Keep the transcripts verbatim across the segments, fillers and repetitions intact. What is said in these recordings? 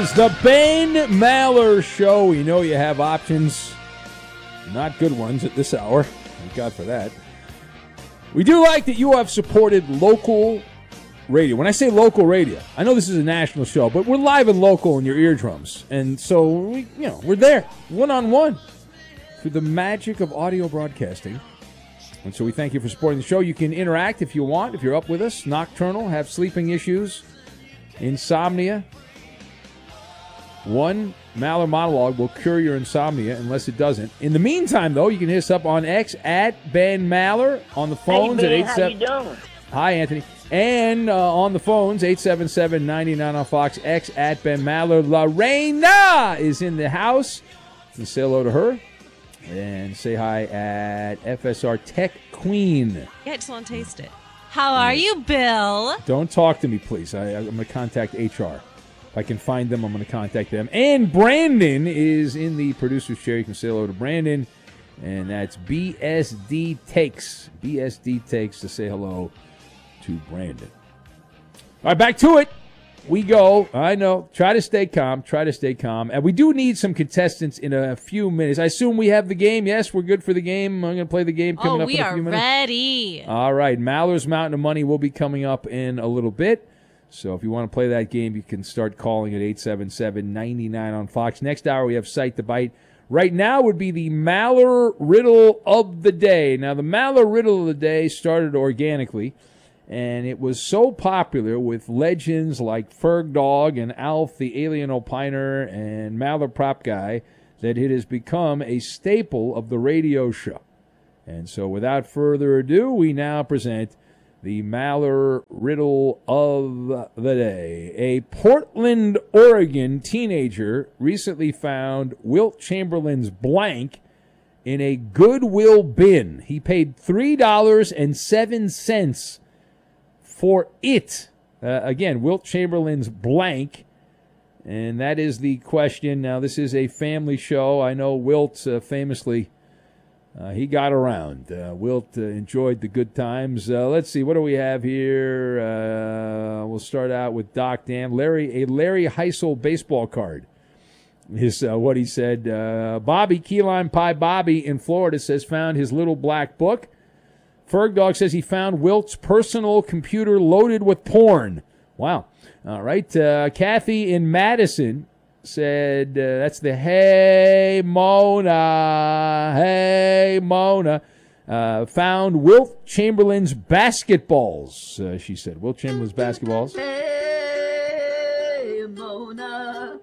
is the Ben Maller Show. You know you have options, not good ones at this hour. Thank God for that. We do like that you have supported local radio. When I say local radio, I know this is a national show, but we're live and local in your eardrums. And so, we, you know, we're there, one-on-one, through the magic of audio broadcasting. And so we thank you for supporting the show. You can interact if you want, if you're up with us. Nocturnal, have sleeping issues, insomnia. One Maller monologue will cure your insomnia unless it doesn't. In the meantime, though, you can hit us up on X at Ben Maller on the phones hey, Ben, at eight seven. How you doing? Hi, Anthony. And uh, on the phones, eight seven seven, nine nine on Fox, X at Ben Maller. Lorena is in the house. You can say hello to her. And say hi at F S R Tech Queen. Yeah, I just want to taste it. How are you, Bill? Don't talk to me, please. I, I'm going to contact H R. If I can find them, I'm going to contact them. And Brandon is in the producer's chair. You can say hello to Brandon. And that's B S D Takes. B S D Takes to say hello to Brandon. All right, back to it. We go. I know. Try to stay calm. Try to stay calm. And we do need some contestants in a few minutes. I assume we have the game. Yes, we're good for the game. I'm going to play the game coming oh, up in a few minutes. Oh, we are ready. All right. Maller's Mountain of Money will be coming up in a little bit. So if you want to play that game, you can start calling at eight seven seven, nine nine on Fox. Next hour, we have Sight to Bite. Right now would be the Maller Riddle of the Day. Now, the Maller Riddle of the Day started organically. And it was so popular with legends like Ferg Dog and Alf the Alien Opiner and Maller Prop Guy that it has become a staple of the radio show. And so without further ado, we now present the Maller Riddle of the Day. A Portland, Oregon teenager recently found Wilt Chamberlain's blank in a Goodwill bin. He paid three dollars and seven cents for it. Uh, again, Wilt Chamberlain's blank. And that is the question. Now, this is a family show. I know Wilt uh, famously, uh, he got around. Uh, Wilt uh, enjoyed the good times. Uh, let's see, what do we have here? Uh, we'll start out with Doc Dan. Larry, a Larry Heisel baseball card is uh, what he said. Uh, Bobby, Key Lime Pie Bobby in Florida says found his little black book. Ferg Dog says he found Wilt's personal computer loaded with porn. Wow. All right. Uh, Kathy in Madison said, uh, that's the Hey Mona, Hey Mona, uh, found Wilt Chamberlain's basketballs, uh, she said. Wilt Chamberlain's basketballs. Hey Mona.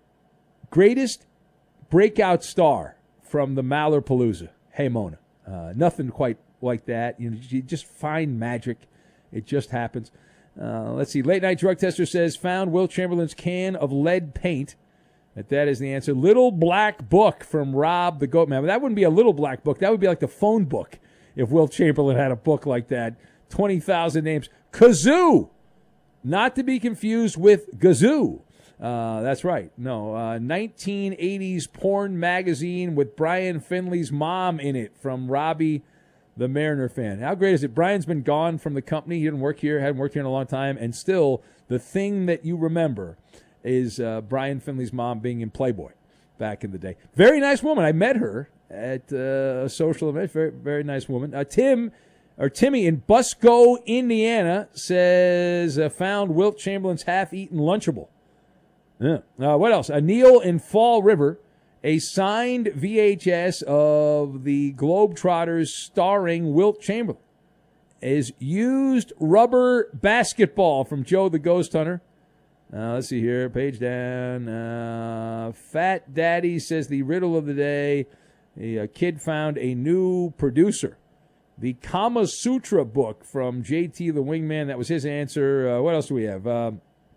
Greatest breakout star from the Mallerpalooza. Hey Mona. Uh, nothing quite like that. You know, you just find magic. It just happens. Uh, let's see. Late Night Drug Tester says, found Wilt Chamberlain's can of lead paint. That that is the answer. Little Black Book from Rob the Goat Man. But that wouldn't be a little black book. That would be like the phone book if Wilt Chamberlain had a book like that. twenty thousand names. Kazoo! Not to be confused with Gazoo. Uh, that's right. No, uh, nineteen eighties porn magazine with Brian Finley's mom in it from Robbie the Mariner fan. How great is it? Brian's been gone from the company. He didn't work here, hadn't worked here in a long time, and still the thing that you remember is uh, Brian Finley's mom being in Playboy back in the day. Very nice woman. I met her at uh, a social event. Very, very nice woman. Uh, Tim, or Timmy in Busco, Indiana, says uh, found Wilt Chamberlain's half-eaten Lunchable. Yeah. Uh, what else? Uh, Neil in Fall River, a signed V H S of the Globetrotters starring Wilt Chamberlain. Is used rubber basketball from Joe the Ghost Hunter. Uh, let's see here. Page down. Uh, Fat Daddy says the riddle of the day. A, a kid found a new producer. The Kama Sutra book from J T the Wingman. That was his answer. Uh, what else do we have? Uh,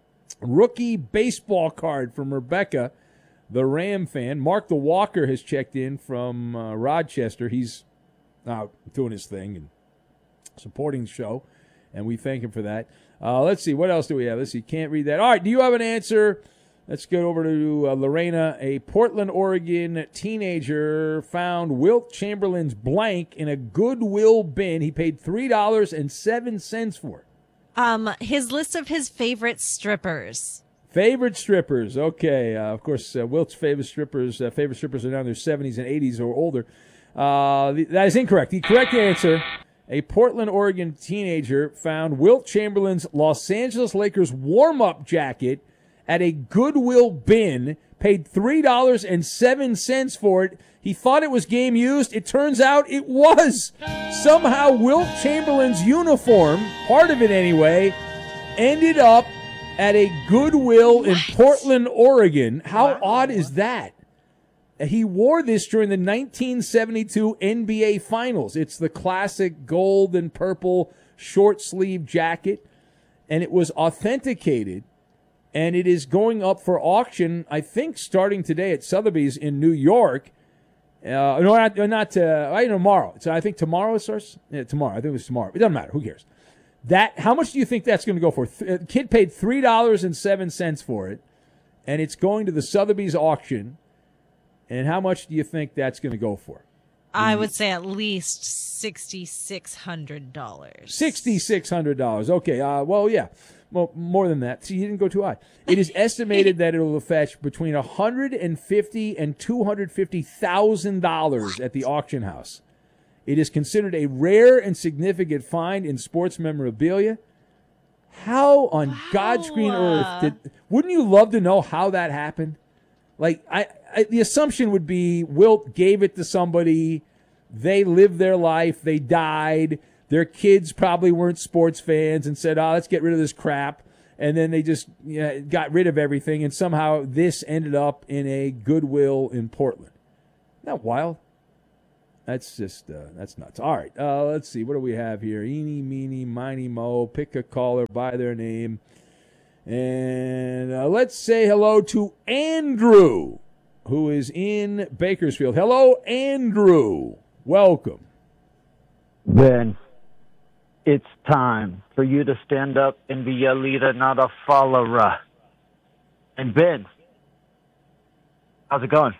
rookie baseball card from Rebecca, the Ram fan. Mark the Walker has checked in from uh, Rochester. He's out doing his thing and supporting the show, and we thank him for that. Uh, let's see. What else do we have? Let's see. Can't read that. All right. Do you have an answer? Let's get over to uh, Lorena. A Portland, Oregon teenager found Wilt Chamberlain's blank in a Goodwill bin. He paid three dollars and seven cents for it. Um, his list of his favorite strippers. Favorite strippers. Okay. Uh, of course, uh, Wilt's favorite strippers uh, favorite strippers are now in their seventies and eighties or older. Uh, the, that is incorrect. The correct answer, a Portland, Oregon teenager found Wilt Chamberlain's Los Angeles Lakers warm-up jacket at a Goodwill bin, paid three dollars and seven cents for it. He thought it was game used. It turns out it was. Somehow Wilt Chamberlain's uniform, part of it anyway, ended up at a Goodwill in Portland, Oregon. How wow. odd is that? He wore this during the nineteen seventy-two N B A Finals. It's the classic gold and purple short sleeve jacket, and it was authenticated, and it is going up for auction, I think, starting today at Sotheby's in New York. Uh, no, not, not uh, I know tomorrow. So I think tomorrow it starts. Yeah, tomorrow. I think it was tomorrow. It doesn't matter. Who cares? That. How much do you think that's going to go for? The kid paid three dollars and seven cents for it, and it's going to the Sotheby's auction. And how much do you think that's going to go for? I would say at least sixty-six hundred dollars. sixty-six hundred dollars. Okay. Uh, well, yeah. Well, more than that. See, you didn't go too high. It is estimated that it will fetch between one hundred fifty thousand dollars and two hundred fifty thousand dollars at the auction house. It is considered a rare and significant find in sports memorabilia. How on wow. God's green earth did? Wouldn't you love to know how that happened? Like, I, I, the assumption would be Wilt gave it to somebody. They lived their life. They died. Their kids probably weren't sports fans and said, oh, let's get rid of this crap. And then they just you know, got rid of everything. And somehow this ended up in a Goodwill in Portland. Isn't that wild? That's just, uh, that's nuts. All right, uh, let's see. What do we have here? Eeny, meeny, miny, mo. Pick a caller by their name. And uh, let's say hello to Andrew, who is in Bakersfield. Hello, Andrew. Welcome. Ben, it's time for you to stand up and be a leader, not a follower. And Ben, how's it going?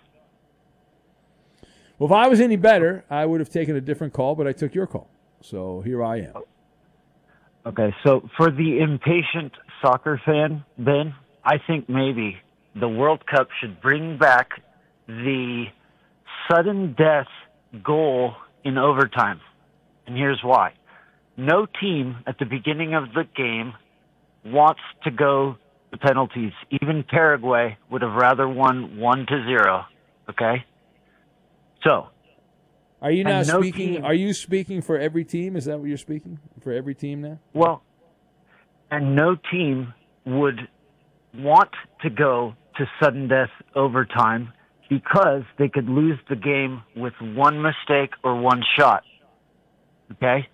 Well, if I was any better, I would have taken a different call, but I took your call. So here I am. Okay, so for the impatient soccer fan, Ben, I think maybe the World Cup should bring back the sudden death goal in overtime. And here's why. No team at the beginning of the game wants to go to penalties. Even Paraguay would have rather won one to zero. Okay? So, are you now no speaking team, are you speaking for every team? Is that what you're speaking? For every team now? Well, and no team would want to go to sudden death overtime because they could lose the game with one mistake or one shot. Okay?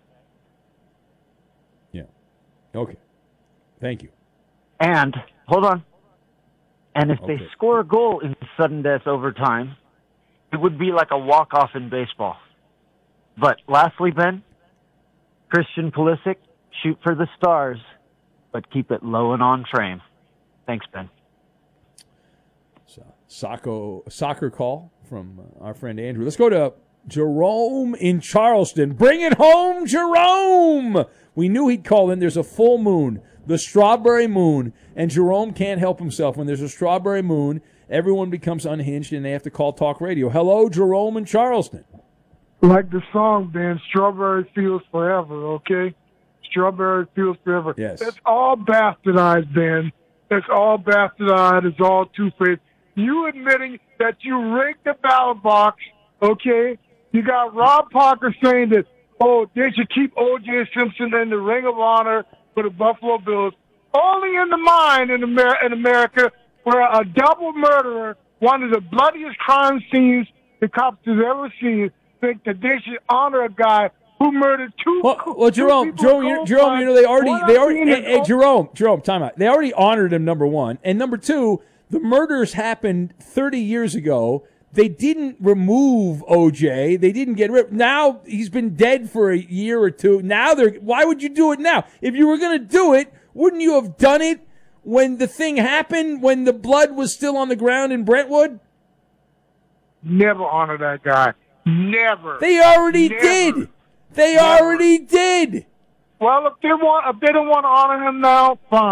Yeah. Okay. Thank you. And, hold on. And if okay. they score a goal in sudden death overtime, it would be like a walk-off in baseball. But lastly, Ben, Christian Pulisic, shoot for the stars, but keep it low and on frame. Thanks, Ben. So, soccer, soccer call from uh, our friend Andrew. Let's go to Jerome in Charleston. Bring it home, Jerome! We knew he'd call in. There's a full moon, the strawberry moon, and Jerome can't help himself. When there's a strawberry moon, everyone becomes unhinged and they have to call talk radio. Hello, Jerome in Charleston. Like the song, Ben, Strawberry Fields Forever, okay? Strawberry Fields Forever. Yes. That's all bastardized, Ben. That's all bastardized. It's all two-faced. You admitting that you rigged the ballot box, okay? You got Rob Parker saying that, oh, they should keep O J Simpson in the Ring of Honor for the Buffalo Bills. Only in the mind in, Amer- in America where a double murderer, one of the bloodiest crime scenes the cops have ever seen, think that they should honor a guy who murdered two. Well, well Jerome, Jerome, you, Jerome, you know they already, they already, hey, hey, Jerome, Jerome, time out. They already honored him. Number one, and number two, the murders happened thirty years ago. They didn't remove O J. They didn't get rid. Now he's been dead for a year or two. Now they're. Why would you do it now? If you were going to do it, wouldn't you have done it when the thing happened? When the blood was still on the ground in Brentwood? Never honor that guy. Never. They already Never. did. They Never. already did. Well, if they want, if they don't want to honor him now, fine.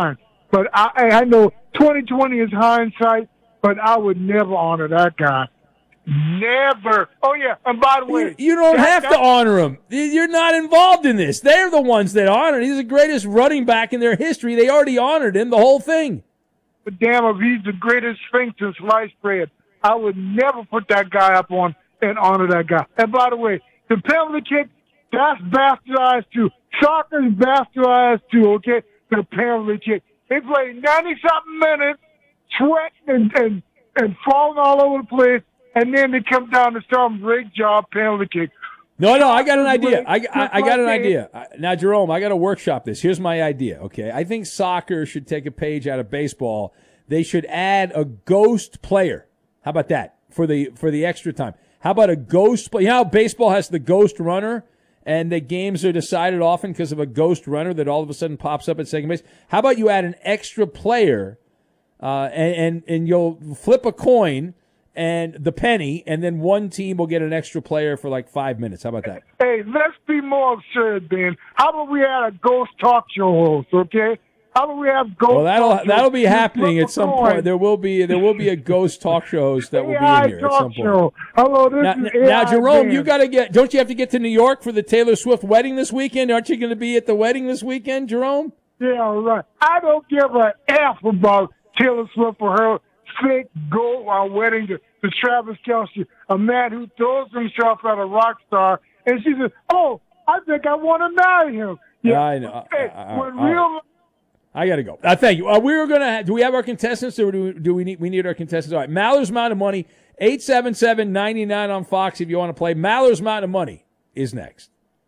But I, I know twenty twenty is hindsight, but I would never honor that guy. Never. Oh, yeah, and by the way. You, you don't that, have that, to honor him. You're not involved in this. They're the ones that honor him. He's the greatest running back in their history. They already honored him, the whole thing. But damn, if he's the greatest sphinx in sliced bread, I would never put that guy up on and honor that guy. And by the way, the penalty kick, that's bastardized too. Soccer's bastardized too, okay? The penalty kick. They played ninety-something minutes, sweating and, and, and falling all over the place, and then they come down to some rig job penalty kick. No, no, I got an idea. I, I, I got an idea. Now, Jerome, I got to workshop this. Here's my idea, okay? I think soccer should take a page out of baseball. They should add a ghost player. How about that for the for the extra time? How about a ghost player? You know how baseball has the ghost runner, and the games are decided often because of a ghost runner that all of a sudden pops up at second base? How about you add an extra player, uh, and, and, and you'll flip a coin and the penny, and then one team will get an extra player for like five minutes. How about that? Hey, let's be more absurd, Ben. How about we add a ghost talk show host, okay? How about we have ghost Well, that'll talk that'll show? be happening at some Coin. point. There will be there will be a ghost talk show host that will be A I in here at talk some point. show. Hello, this Now, is now A I Jerome, Ben. you got to get. Don't you have to get to New York for the Taylor Swift wedding this weekend? Aren't you going to be at the wedding this weekend, Jerome? Yeah, right. I don't give a F about Taylor Swift for her fake gold while wedding to, to Travis Kelce, a man who throws himself at a rock star, and she says, "Oh, I think I want to marry him." Yeah, I know. Hey, I- I- when I- real, I got to go. Uh, thank you. Uh, we were gonna. Do we have our contestants, or do we, do we need we need our contestants? All right, Maller's Mountain of Money, eight seven seven ninety nine on Fox. If you want to play, Maller's Mountain of Money is next.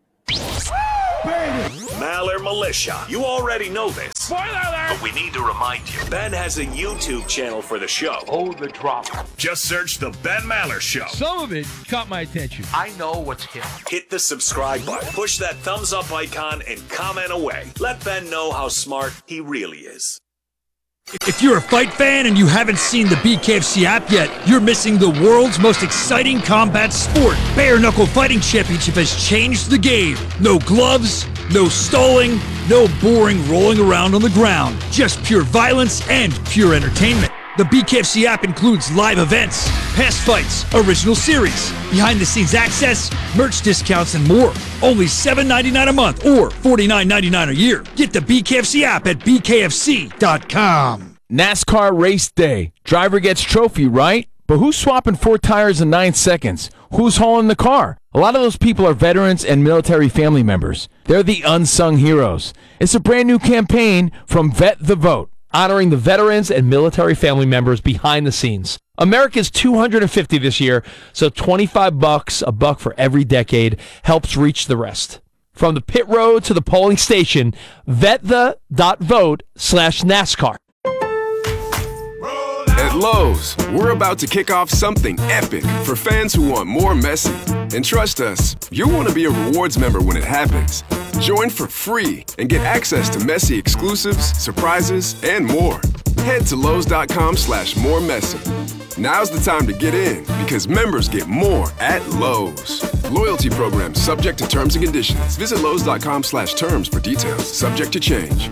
Maller Militia. You already know this. Spoiler alert! But we need to remind you. Ben has a YouTube channel for the show. Hold the drop. Just search The Ben Maller Show. Some of it caught my attention. I know what's hip. Hit the subscribe button, push that thumbs up icon, and comment away. Let Ben know how smart he really is. If you're a fight fan and you haven't seen the B K F C app yet, you're missing the world's most exciting combat sport. Bare Knuckle Fighting Championship has changed the game. No gloves, no stalling, no boring rolling around on the ground. Just pure violence and pure entertainment. The B K F C app includes live events, past fights, original series, behind-the-scenes access, merch discounts, and more. Only seven ninety-nine a month or forty-nine ninety-nine a year. Get the B K F C app at B K F C dot com. NASCAR race day. Driver gets trophy, right? But who's swapping four tires in nine seconds? Who's hauling the car? A lot of those people are veterans and military family members. They're the unsung heroes. It's a brand new campaign from Vet the Vote, honoring the veterans and military family members behind the scenes. America's two hundred fifty this year, so twenty-five bucks, a buck for every decade, helps reach the rest. From the pit road to the polling station, vetthe.vote slash NASCAR. At Lowe's, we're about to kick off something epic for fans who want more Messi. And trust us, you'll want to be a rewards member when it happens. Join for free and get access to Messi exclusives, surprises, and more. Head to Lowe's.com slash more Messi. Now's the time to get in because members get more at Lowe's. Loyalty program subject to terms and conditions. Visit Lowe's.com slash terms for details. Subject to change.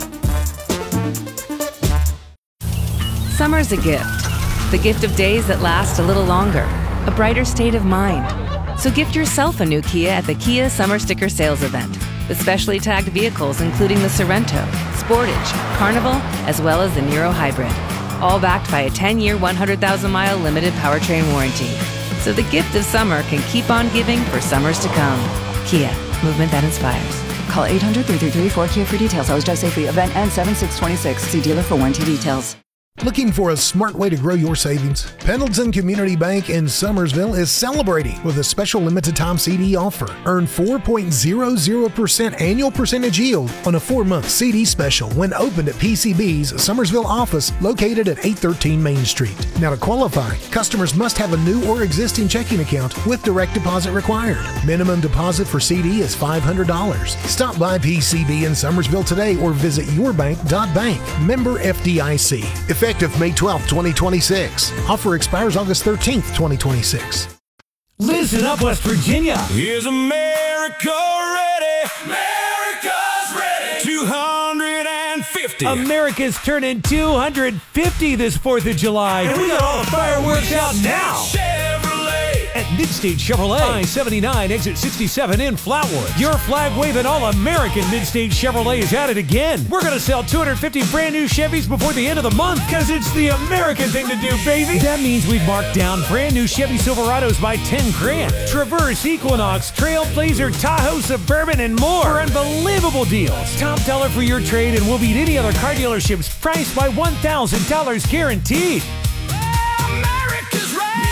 Summer's a gift. The gift of days that last a little longer. A brighter state of mind. So gift yourself a new Kia at the Kia Summer Sticker Sales Event. With specially tagged vehicles including the Sorrento, Sportage, Carnival, as well as the Niro Hybrid. All backed by a ten-year, one hundred thousand mile limited powertrain warranty. So the gift of summer can keep on giving for summers to come. Kia, movement that inspires. Call eight hundred, three three three, four K I A for details. Always drive safely. Event ends seven six twenty-six. See dealer for warranty details. Looking for a smart way to grow your savings? Pendleton Community Bank in Summersville is celebrating with a special limited time C D offer. Earn four point zero zero percent annual percentage yield on a four-month C D special when opened at P C B's Summersville office located at eight thirteen Main Street. Now to qualify, customers must have a new or existing checking account with direct deposit required. Minimum deposit for C D is five hundred dollars. Stop by P C B in Summersville today or visit your bank dot bank. Member F D I C. Effective May twelfth, twenty twenty-six. Offer expires August thirteenth, twenty twenty-six. Listen up, West Virginia. Is America ready? America's ready. two hundred fifty fifty. America's turning two hundred fifty this fourth of July. And we got all the fireworks out now. At Midstate Chevrolet, I seventy-nine, exit sixty-seven in Flatwood. Your flag-waving all-American Midstate Chevrolet is at it again. We're going to sell two hundred fifty brand new Chevys before the end of the month because it's the American thing to do, baby. That means we've marked down brand new Chevy Silverados by ten grand. Traverse, Equinox, Trailblazer, Tahoe, Suburban, and more for unbelievable deals. Top dollar for your trade and we'll beat any other car dealership's price by one thousand dollars guaranteed. America's ready.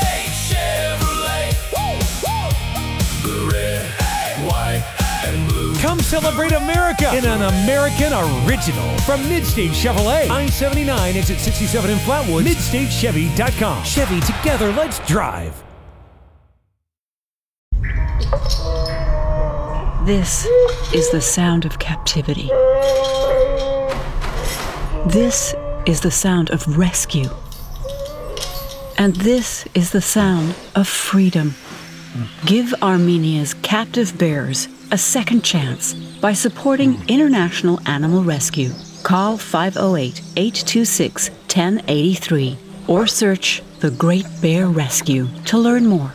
Come celebrate America in an American original from Midstate Chevrolet. I seventy-nine, exit sixty-seven in Flatwood. Midstate Chevy dot com. Chevy, together, let's drive. This is the sound of captivity. This is the sound of rescue. And this is the sound of freedom. Give Armenia's captive bears a second chance by supporting International Animal Rescue. Call five oh eight, eight two six, one oh eight three or search The Great Bear Rescue to learn more.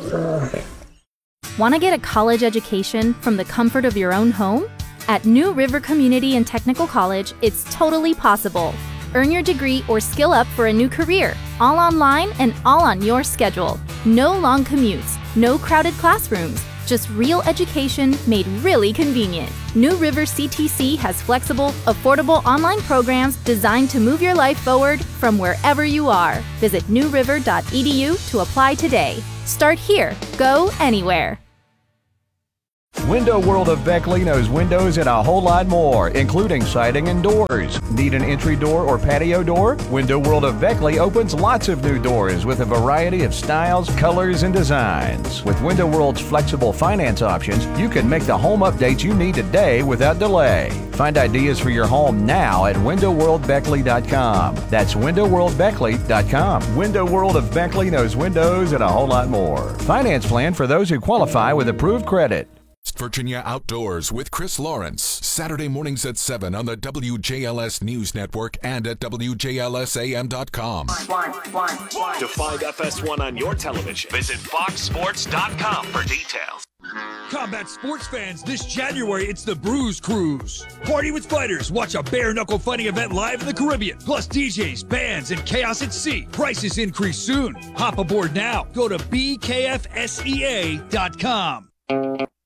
Want to get a college education from the comfort of your own home? At New River Community and Technical College, it's totally possible. Earn your degree or skill up for a new career, all online and all on your schedule. No long commutes, no crowded classrooms, just real education made really convenient. New River C T C has flexible, affordable online programs designed to move your life forward from wherever you are. Visit new river dot e d u to apply today. Start here, go anywhere. Window World of Beckley knows windows and a whole lot more, including siding and doors. Need an entry door or patio door? Window World of Beckley opens lots of new doors with a variety of styles, colors, and designs. With Window World's flexible finance options, you can make the home updates you need today without delay. Find ideas for your home now at window world beckley dot com. That's window world beckley dot com. Window World of Beckley knows windows and a whole lot more. Finance plan for those who qualify with approved credit. Virginia Outdoors with Chris Lawrence. Saturday mornings at seven on the W J L S News Network and at W J L S A M dot com. To find F S one on your television, visit fox sports dot com for details. Combat sports fans, this January it's the Bruise Cruise. Party with fighters, watch a bare knuckle fighting event live in the Caribbean. Plus D Js, bands, and chaos at sea. Prices increase soon. Hop aboard now. Go to B K F S E A dot com.